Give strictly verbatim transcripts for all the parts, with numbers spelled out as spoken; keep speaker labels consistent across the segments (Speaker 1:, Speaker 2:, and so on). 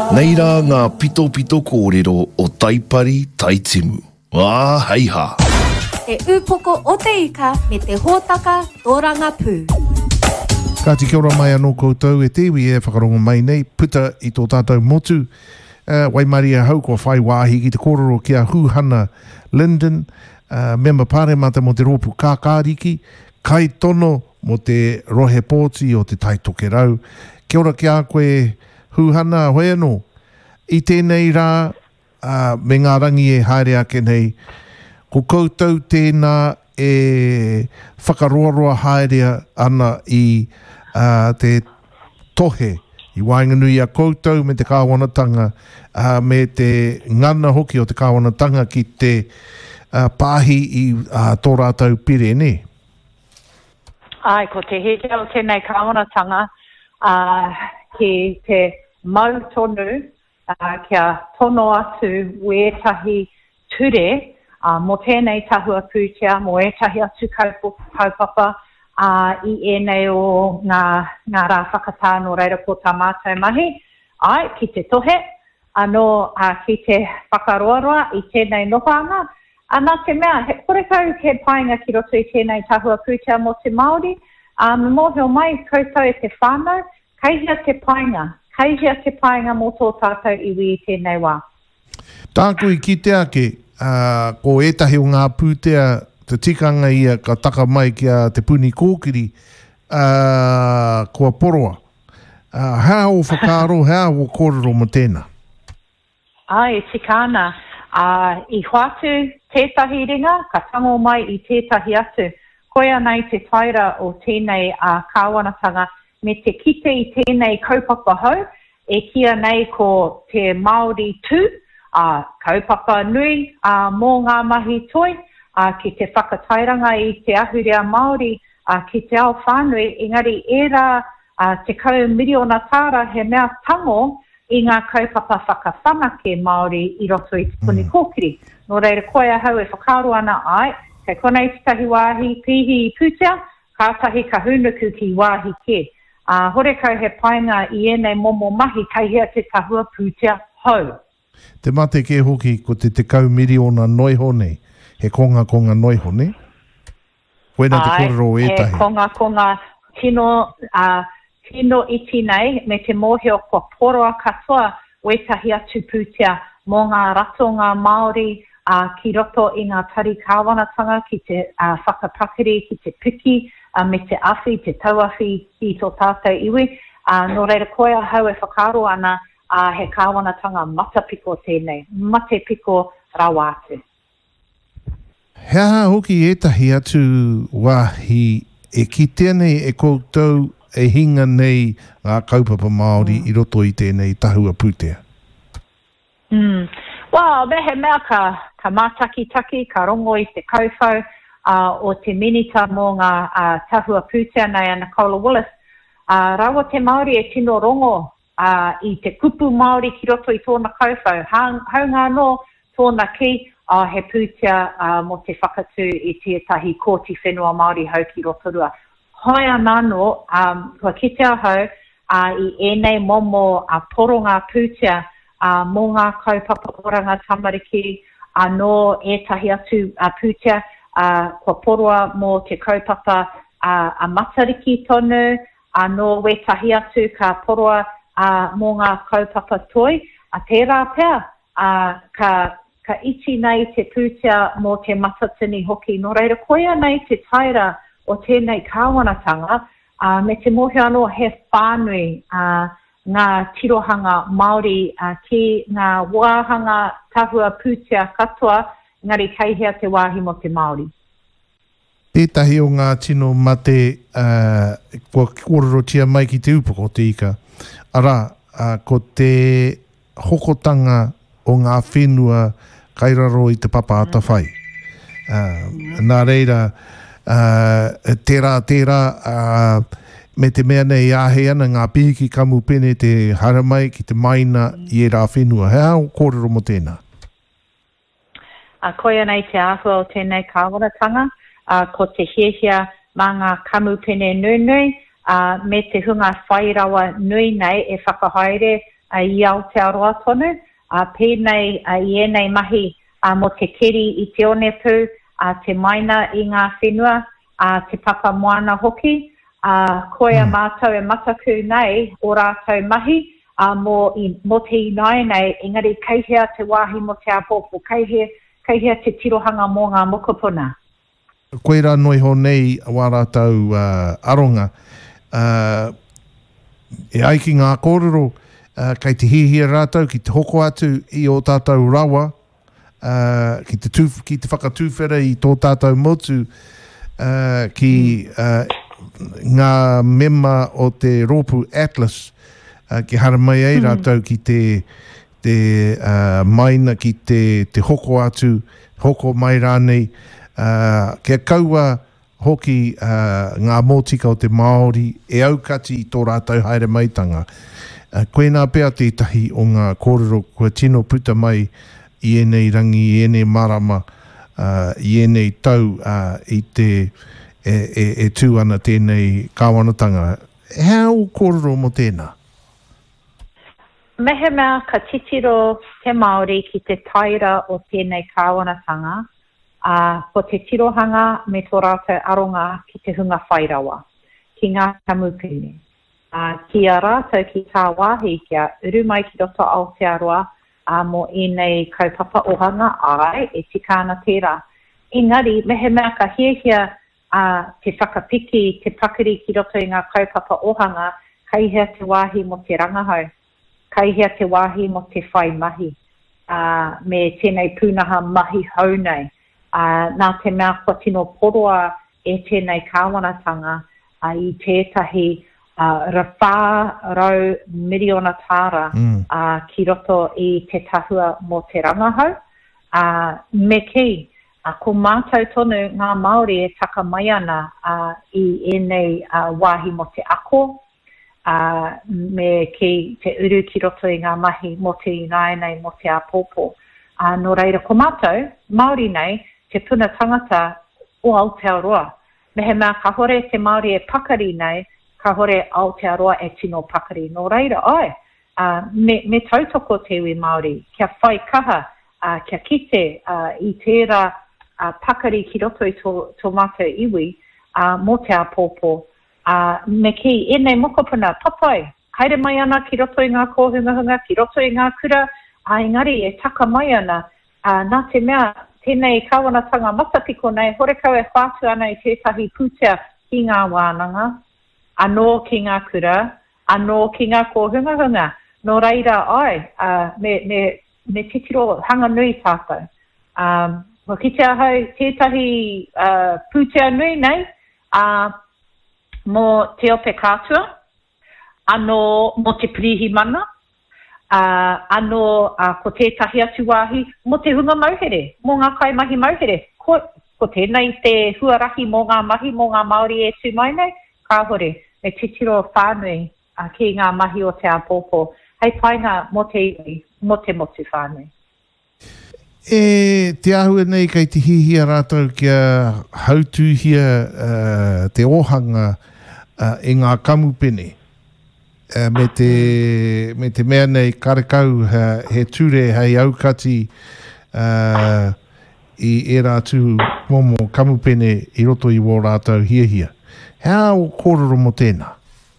Speaker 1: Nei rā ngā pito pito kōrero o Taipari Taitimu. Wā hei ha.
Speaker 2: E upoko o te ika me te hōtaka tōranga pū.
Speaker 3: Ka te kia ora mai anō koutou e tewi e whakarongo mai nei, puta i tō tātou motu. Uh, wai Maria hau kua whai wāhi ki te kōrero ki a Huhana Linden, uh, member pāremata mo te rōpu kākāriki, kai tono mo te rohe pōti o te taitoke rau. Kia ora ki a koe Huhana, hoi anō. I tēnei rā, uh, me ngā rangi e haere ake nei, ko koutou tēnā e whakaroaroa haerea ana i uh, te tohe, i wainganui a koutou me te kāwanatanga, uh, me te ngana hoki o te kāwanatanga ki te uh, pāhi i uh, tō rātou pire, ne?
Speaker 4: Ai, ko te heke o tēnei kāwanatanga, uh, ki te mau tonu, uh, kia tono atu wētahi ture, uh, mo tēnei tahua pūtia, mo ētahi atu kaupapa, uh, i ēnei o ngā, ngā rā whakatāno reira ko tā mātou mahi. Ai, ki te tohe, anō uh, ki te whakaroaroa i tēnei nohanga, anā te mea, he korekau he painga ki roto i tēnei tahua pūtia mo te Māori, um, mo heo mai koutou e te whānau, kaihia te painga, kaihia te painga mō tō tātou iwi i tēnei wā.
Speaker 3: Tāku i ki te ake, uh, ko ētahi o ngā pūtea, te tikanga ia ka taka mai ki a te puni kōkiri, uh, kua poroa. Uh, hea o whakaro, hea o kōrero mo tēnā?
Speaker 4: Ai, tikana, uh, i hoatu tētahi ringa, ka tango mai i tētahi atu. Koia nei te taira o tēnei uh, kāwanatanga, me te kite i tēnei kaupapa hau, e kia nei ko te Māori tū, uh, kaupapa nui uh, mō ngā mahi toi, uh, ki te whakatairanga i te ahurea Māori, uh, ki te ao whānui, engari e rā uh, te kau miriona tāra he mea tango i ngā kaupapa whakawhanga ke Māori i roto i te puni kōkiri. Nō reira koia hau e whakaro ana ai, kei konei titahi wāhi pihi i pūtea, kātahi ka hunuku ki wāhi ke. Uh, horekau he painga i enei momo mahi kaihia te tahua pūtea hau.
Speaker 3: Te mate ke hoki ko te te kau miriona noiho nei, he konga konga noiho nei? Koena te kōrero ētahi.
Speaker 4: He konga konga tino, uh, tino iti nei, me te mōheo kua poroa katoa, wetahi atu pūtea mō ngā rato ngā Māori, uh, ki roto i ngā tari kāwanatanga, ki te uh, whakapakiri, ki te piki, Uh, me te awhi, te tauawhi i tō tātou iwi. Uh, no reira koea hau e whakaro ana uh, he kāwanatanga matapiko tēnei, mate piko rawātu.
Speaker 3: Hea hoki ētahi atu wāhi e ki tēnei e koutou e hinga nei ngā kaupapa Māori mm. i roto i tēnei tahua pūtea?
Speaker 4: Mm. Well, me he mea ka, ka mātaki-taki, ka rongo i te kauwhau, Uh, o te minita mō ngā uh, tahua pūtea nei a Nicola Willis. Uh, rawa te Māori e tino rongo uh, i te kupu Māori ki roto i tōna kauwhau. Hau ngā no tōna ki uh, he pūtea uh, mo te whakatū i tētahi kōti whenua Māori hau ki roto rua. Hoi anano, um, kua kitea hau uh, i enei momo uh, poronga pūtea uh, mō ngā kaupapa oranga tamariki anō ētahi atu uh, pūtea, Uh, kua poroa mō te kaupapa uh, a matariki tonu, a no wetahi atu ka poroa uh, mō ngā kaupapa toi. A tērā pēr, uh, ka, ka iti nei te pūtea mō te matatini hoki. No reira koia nei te taira o tēnei kāwanatanga, uh, me te mohe anō he whānui uh, ngā tirohanga Māori uh, ki ngā wāhanga tahua pūtea katoa, ngari kaihia te wāhi mo te Māori.
Speaker 3: Tētahi o ngā tino mate uh, kua kōrero mai ki te upoko te ika. Ara, uh, ko te hokotanga o ngā whenua kairaro i te papa ata whai. Uh, nā reira, uh, tērā, tērā, uh, me te mea nei āhe ana ngā pihiki kamu pene te haramai ki te maina i e rā whenua. Hea o kōrero mo tēnā?
Speaker 4: A koia nei te āhua o tēnei kāwanatanga, uh, ko te hiehia mā ngā kamu pene nui nui, uh, me te hunga whairawa nui nei e whakahaere a i Aotearoa tonu, a pēnei a i enei mahi a mo te keri i te one pū, a te maina i ngā whenua, a te papa moana hoki, a koe a mātou e mataku nei o rātou mahi, a mo, i, mo te inai nei, engari kaihea te wāhi mo te apopo, kaihea, kaihea te tirohanga mō ngā mokopuna.
Speaker 3: Koe rā noi ho nei wā rātou uh, aronga, uh, e ai ki ngā kōrero, uh, kei te hihia rātou, ki te hoko atu i o tātou rawa, uh, ki, te tū, ki te whakatūwhera i tō tātou motu, uh, ki uh, ngā mema o te rōpu Atlas, uh, ki hara mai ei rātou ki te, te uh, maina, ki te, te hoko atu, hoko mai rānei, uh, kia kaua hoki uh, ngā mōtika o te Māori e aukati i tō rātou haere maitanga. Uh, koe nā pēr tētahi o ngā kōrero kua tino puta mai i enei rangi, i enei marama, uh, i enei tau uh, i te e, e, e tū ana tēnei kāwanatanga. Hau kōrero mo tēnā?
Speaker 4: Mehe mea ka titiro te Māori ki te taira o tēnei kāwanatanga, Uh, ko te tirohanga me tō rātou aronga ki te hunga whairawa, ki ngā kamupene. Uh, ki a rātou ki tā wāhi kia uru mai ki roto Aotearoa uh, mo enei kaupapa ohanga ai e tikana tērā. Engari, mehe mea ka hiehia uh, te whakapiki, te pakiri ki roto i ngā kaupapa ohanga, kaihea te wāhi mo te rangahau, kaihea te wāhi mo te whai mahi, uh, me tēnei pūnaha mahi hau nei. Uh, nā te mea kua tino poroa e tēnei kāwanatanga uh, i tētahi uh, rawhā rau miriona tāra mm. uh, ki roto i te tahua mo te rangahau. Uh, me ki, uh, ko mātou tonu ngā Māori e taka mai ana uh, i enei uh, wāhi mo te ako, uh, me ki te uru ki roto i ngā mahi mo te inai nei mo te apopo. Uh, no reira, ko mātou, Māori nei, te puna tangata o Aotearoa. Mehe mea ka hore te Māori e pakari nei, ka hore Aotearoa e tino pakari. No reira, ai, uh, me, me tautoko te iwi Māori, kia whai kaha, uh, kia kite uh, i tērā uh, pakari ki roto i tō, tō mātou iwi, uh, mo te apopo. Uh, me ki, e nei mokopuna, papai, haere mai ana ki roto i ngā kōhungahunga, ki roto i ngā kura, a engari e taka mai ana, uh, nā te mea, tēnei kāwanatanga matapiko nei, hore kau e whātu ana i tētahi pūtea ki ngā wānanga, anō ki ngā kura, anō ki ngā kōhungahunga. No reira ai, uh, me, me, me titiro hanga nui tātou. Um, Wa kitea hau tētahi uh, pūtea nui nei, uh, mo te ope kātua, anō mo te pirihi mana, Uh, anō uh, ko tētahi atu wāhi mo te hunga mauhere, mō ngā kai mahi mauhere. Ko, ko tēnei te huarahi mō ngā mahi, mō ngā Māori e tū mai nei, ka hore, me titiro whānui uh, ki ngā mahi o te apopo. Hei painga mo te iwi, mo te motu whānui.
Speaker 3: E te ahua nei kei te hihia rātou kia hautuhia uh, te ohanga uh, e ngā kamupene. Uh, me, te, me te mea nei karekau uh, he ture hei aukati uh, i e rātu momo kamupene i roto i wō rātou hiahia. Hau kōrero mo tēnā?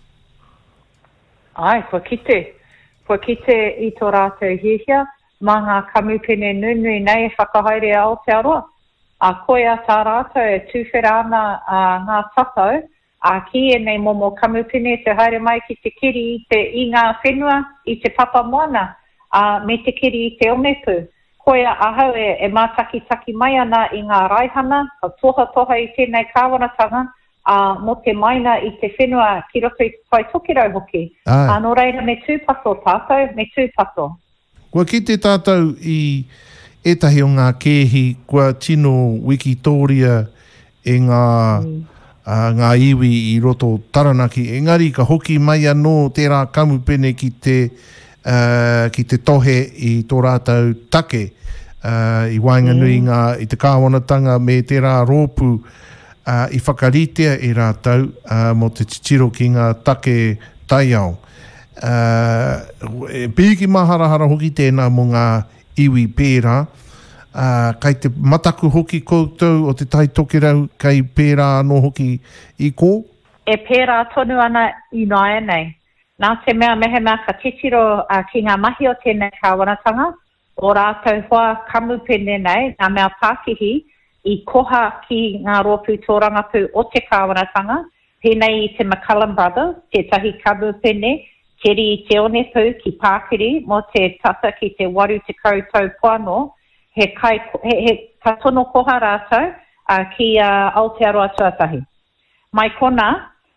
Speaker 4: Ai, kua kite. Kua kite i tō rātou hiahia, mā ngā kamupene nunui nei e whakahaere a Aotearoa. A koe a tā rātou e tūwhera ana uh, ngā tātou, a ki e nei momo kamupene te haere mai ki te kiri i te i ngā whenua, i te papa moana, a me te kiri i te omepu. Koe a ahau e, e mātaki taki mai ana i ngā raihana, ka toha toha i tēnei kāwanatanga, a mo te maina i te whenua ki roto i whai tokirau hoki. A no reira me tūpato tātou, me tūpato.
Speaker 3: Kua ki te tātou i etahi o ngā kēhi, kua tino Wikitoria e ngā... Mm. Uh, ngā iwi i roto Taranaki. Engari, ka hoki mai anō tērā kamupene ki te, uh, ki te tohe i tō rātou take uh, i wainganui mm. ngā, i te kāwanatanga me tērā rōpu uh, i whakaritea i rātou uh, mo te titiro ki ngā take taiao. Uh, e piki maharahara hoki tēnā mō ngā iwi pērā. Uh, kai te mataku hoki koutou o te tai toke rau kai pērā anō hoki i kō?
Speaker 4: E pērā tonu ana i noa nei. Nā te mea mehe mea ka titiro uh, ki ngā mahi o tēnei kāwanatanga. O rātou hoa kamu pene nei, ngā mea Pākihi, i koha ki ngā rōpū tōrangapū o te kāwanatanga. Pēnei i te McCullum Brothers, tētahi kamu pene, keri i te one pū ki Pākiri, mo te tata ki te waru te koutou poano, he, kai, he, he ka tono koha rātou uh, ki uh, Aotearoa Tuatahi. Mai kona,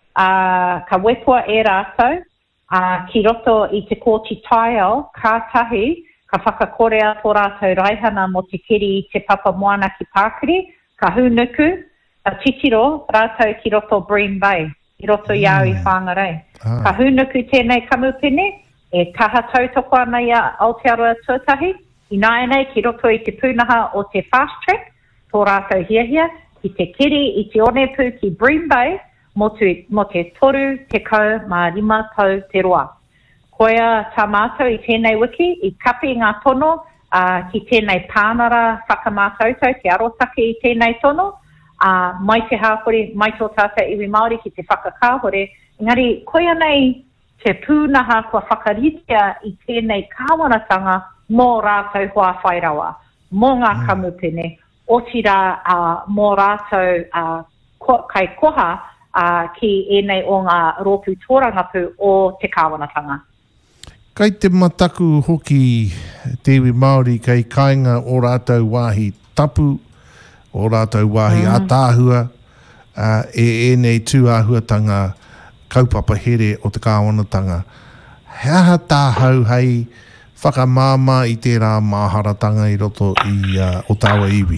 Speaker 4: uh, ka wepua e rātou, uh, ki roto i te kōti taiao, kātahi, ka whakakorea tō rātou raihana mo te kiri i te papa moana ki Pākiri, ka hunuku, ka titiro rātou ki roto Bream Bay, i roto mm. iau i whāngarei. Ah. Ka hunuku tēnei kamupene, e kaha tautoko ana i Aotearoa Tuatahi, i nāi nei ki roto i te pūnaha o te fast track, tō rātou hiahia, ki te kiri i te one pū ki Bream Bay, mo te, mo te toru te kau mā rima tau te roa. Koea tā mātou i tēnei wiki, i kapi ngā tono, uh, ki tēnei pānara whakamātautau, te arotake i tēnei tono, uh, mai te hākore, mai tō tātou iwi Māori ki te whakakāhore, engari koea nei te pūnaha kua whakaritea i tēnei kāwanatanga mō rātou hoa whairawa, mō ngā kamupene, o tira uh, mō rātou uh, ko, kai koha uh, ki enei o ngā rōpū tōrangapū o te kāwanatanga.
Speaker 3: Kai te mataku hoki te iwi Māori kai kāinga o rātou wāhi tapu, o rātou wāhi mm. atāhua, uh, e enei tūāhuatanga kaupapa here o te kāwanatanga. Hea tāhau hei whakamāma i tērā māharatanga i roto i uh, o tāua iwi?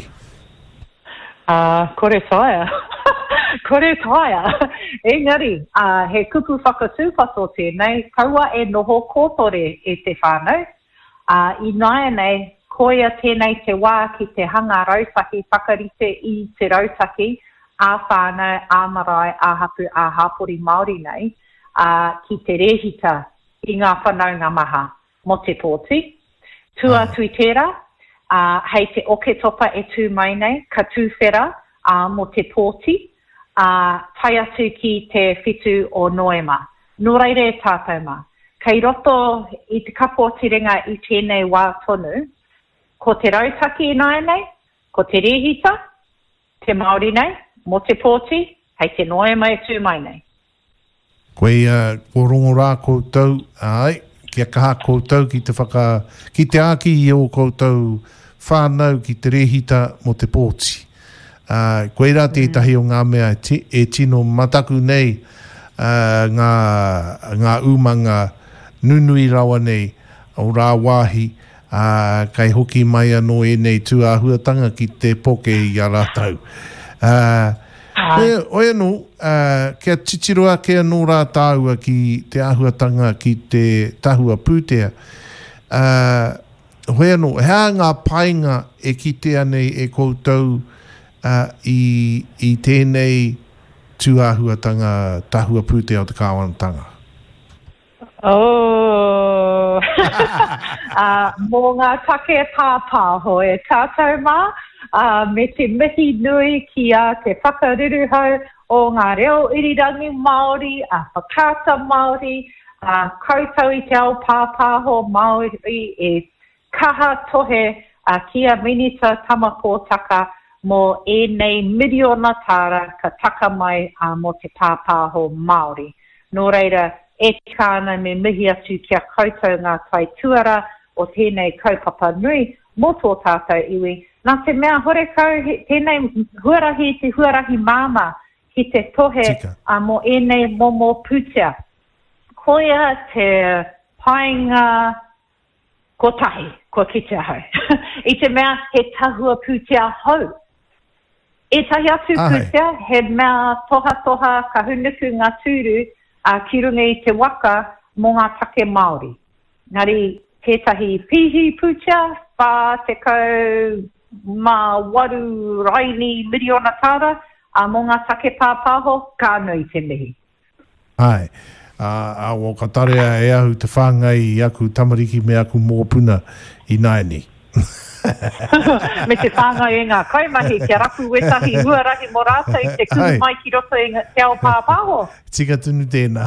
Speaker 4: Uh, kore taia. Kore taia. Engari, uh, he kupu whakatūpato tēnei, kaua e noho kōtore e te whānau. Uh, I nāia nei, koia tēnei te wā ki te hanga rautaki, whakarite i te rautaki, a whānau, a marae, a hapu, a hāpori Māori nei, uh, ki te rehita i ngā whanaunga maha mo te pōti. Tua tui tērā, uh, hei te oke topa e tū mai nei, ka tūwhera uh, mo te pōti, Uh, tai atu ki te whitu o Noema. Nō reire e tātou mā. Kei roto i te kapo tiringa i tēnei wā tonu, ko te rautaki i nāi nei, ko te rehita, te Māori nei, mo te pōti, hei te Noema e tū mai nei.
Speaker 3: Koe uh, ko rongo rā koutou, ai, kia kaha koutou ki te whaka, ki te āki i o koutou whānau ki te rehita mo te pōti. Uh, koe rā tētahi o ngā mea e, e tino mataku nei uh, ngā, ngā umanga nunui rawa nei o rā wāhi uh, kai hoki mai anō e nei tūāhuatanga ki te poke i a rātau. Uh, e, oi anō, uh, kia titiroa kia nō rā tāua ki te āhuatanga ki te tahua pūtea. Uh, hoi anō, hea ngā painga e kitea nei e koutou Uh, i, i tēnei tūāhuatanga tahua pūtea o te kāwanatanga?
Speaker 4: Oh! uh, mō ngā take pāpāho e tātou mā, uh, me te mihi nui ki a te whakariruhau o ngā reo irirangi Māori, a whakata Māori, uh, koutou i te au pāpāho Māori e kaha tohe uh, kia minita tamakōtaka mō e nei miriona tāra ka taka mai uh, mō te pāpāho Māori. Nō reira, e kāna me mihi atu kia koutou ngā tai tuara o tēnei kaupapa nui mō tō tātou iwi. Nā te mea hore kau, he, tēnei huarahi te huarahi māma ki te tohe uh, mō e nei momo pūtea. Koia te painga kotahi, ko kitea hau. I te mea he tahua pūtea hau. E tahi atu pūtea, he mea toha toha ka hunuku ngā tūru a uh, ki runga i te waka mō ngā take Māori. Ngari, tētahi pihi pūtea, whā te kau mā waru raini miriona tāra, a uh, mō ngā take pāpāho, ka nui te mihi.
Speaker 3: Ai, a, a o ka tarea e ahu te whāngai i aku tamariki me aku mōpuna i naini.
Speaker 4: Me te whāngai e ngā kaimahi, kia rapu wetahi huarahi mō rātou i te kuru mai ki roto i te ao pāpāho.
Speaker 3: Tika tunu tēnā.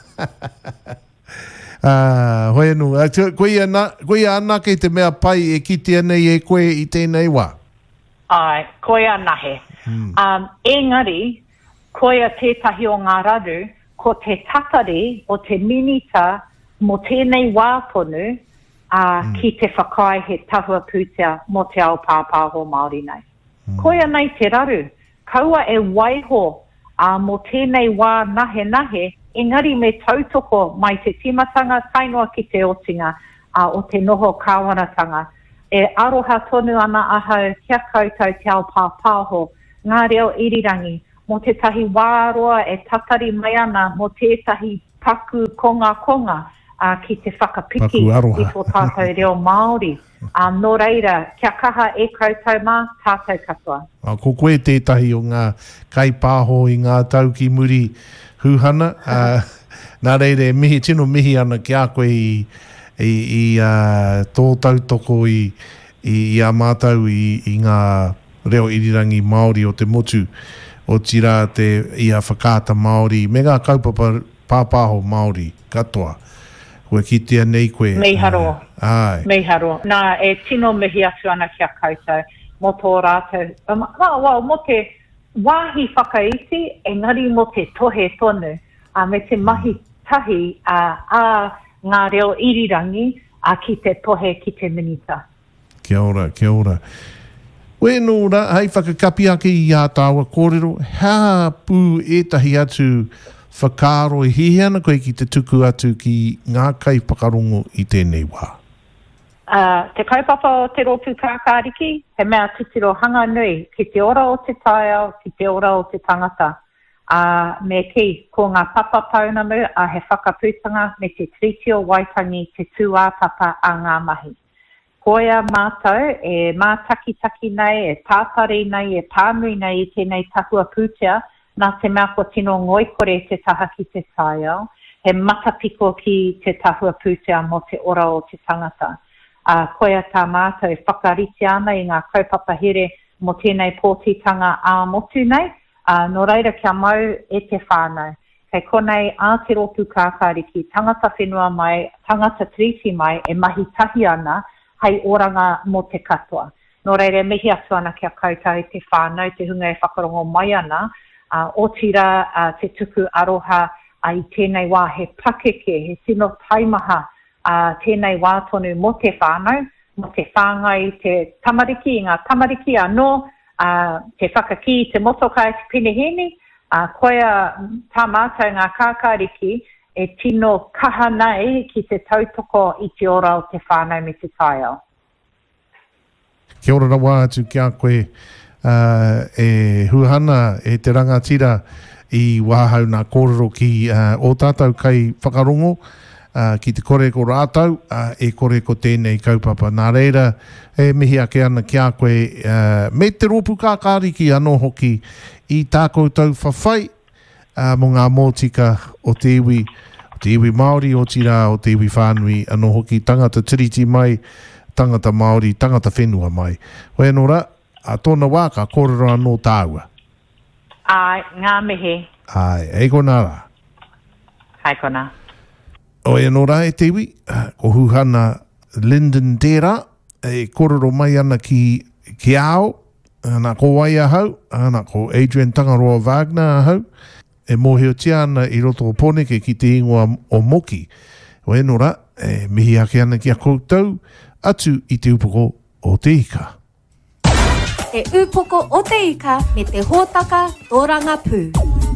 Speaker 3: uh, hoi anu, uh, koe ia ana, koe ia ana kei te mea pai e kiti anei e koe i tēnei wā?
Speaker 4: Ai, koe ana he. Hmm. Um, engari, koe a tētahi o ngā raru, ko te tatari o te minita mo tēnei wā tonu, Uh, mm. ki te whakai he tahua pūtea mo te ao pāpāho Māori nei. Mm. Koia nei te raru, kaua e waiho uh, mo tēnei wā nahe nahe, engari me tautoko mai te timatanga tainoa ki te otinga uh, o te noho kāwanatanga. E aroha tonu ana ahau kia koutou te ao pāpāho, ngā reo irirangi, mo te tahi wāroa e tatari mai ana mo tētahi paku konga konga, Uh, ki te whakapiki i tō tātou reo Māori. Um, nō reira, kia kaha e koutou mā, tātou katoa.
Speaker 3: A, ko koe tētahi o ngā kai pāho i ngā tau ki muri huhana. Uh, nā reire, mihi, tino mihi ana ki a koe i, i, i uh, tō tautoko i, i, i a mātau i, i ngā reo irirangi Māori o te motu o tira te i a whakāta Māori, me ngā kaupapa pāpāho Māori katoa. Koe kitea nei koe.
Speaker 4: Mei haro.
Speaker 3: Ai.
Speaker 4: Mei haro. Nā, e tino mihi atu ana kia koutou, mo tō rātou. Um, wā, wā, mo te wāhi whakaiti, engari mo te tohe tonu, a me te mahi tahi a, a ngā reo irirangi, a ki te tohe ki te minita.
Speaker 3: Kia ora, kia ora. Oe nō ra, hei whakakapi ake i a tāua kōrero, hea pū etahi atu whakaro i hihi ana koe ki te tuku atu ki ngā kai whakarongo i tēnei wā?
Speaker 4: Uh, te kaupapa o te rōpū kākāriki, he mea titiro hanga nui ki te ora o te taiao, ki te ora o te tangata. Uh, me ki, ko ngā papa paunamu a he whakapūtanga me te triti o waitangi te tūā papa a ngā mahi. Koia mātou e mātaki-taki nei, e tātari nei, e pānui nei i tēnei tahua pūtea, nā te mea ko tino ngoikore te taha ki te taiao, he matapiko ki te tahua pūtea mo te ora o te tangata. Uh, koia tā mātou e whakariti ana i ngā kaupapa here mo tēnei pōtitanga a motu nei, uh, no reira kia mau e te whānau. Kei konei a te rōpū kākāriki, tangata whenua mai, tangata triti mai, e mahi tahi ana, hei oranga mo te katoa. No reira mihi atu ana kia koutou e te whānau, te hunga e whakarongo mai ana, Uh, o tira uh, te tuku aroha uh, i tēnei wā he pakeke, he tino taimaha uh, tēnei wā tonu mo te whānau, mo te whāngai, te tamariki, ngā tamariki anō, uh, te whakaki, te motokai, te pineheni, uh, koia tā mātou ngā kākāriki e tino kaha nei ki te tautoko i te ora o te whānau me te taiao.
Speaker 3: Kia ora rawa atu kia koe. Uh, e huhana e te rangatira i wahau nā kōrero ki uh, o tātou kai whakarongo uh, ki te kore ko rātou uh, e kore ko tēnei kaupapa. Nā reira e mihi ake ana ki a koe uh, me te rōpū kākāriki anō hoki i tā koutou whawhai uh, mo ngā mōtika o te iwi, o te iwi Māori o tira o te iwi whānui anō hoki tangata tiriti mai, tangata Māori, tangata whenua mai. Hoi anō ra, a tōna wā ka kōrero anō tāua.
Speaker 4: Ai, ngā mihi.
Speaker 3: Ai, e kona rā.
Speaker 4: Hai kona.
Speaker 3: O e anō rā e te iwi, ko huhana Lyndon tērā, e kōrero mai ana ki, ki ao, ana ko wai ahau, ana ko Adrian Tangaroa Wagner ahau, e mōheo tia ana i roto o Poneke ki te ingoa o Moki. O e anō rā, e mihi ake ana ki a koutou, atu i te upoko o te ika.
Speaker 2: Te upoko o te ika me te hōtaka Tōranga Pū.